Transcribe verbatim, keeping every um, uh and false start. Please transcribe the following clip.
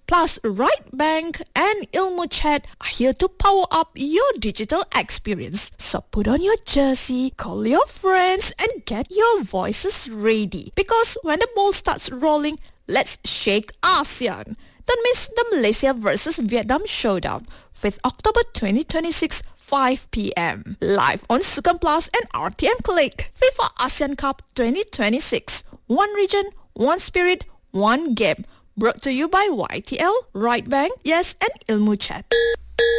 Plus, Right Bank and Ilmu Chat are here to power up your digital experience. So put on your jersey, call your friends, and get your voices ready. Because when the ball starts rolling, let's shake ASEAN. Don't miss the Malaysia versus Vietnam showdown, fifth October twenty twenty-six, five p.m. Live on Sukan Plus and R T M Click. FIFA ASEAN Cup twenty twenty-six. One region, one spirit, one game. Brought to you by Y T L, Right Bank, Yes, and Ilmu Chat.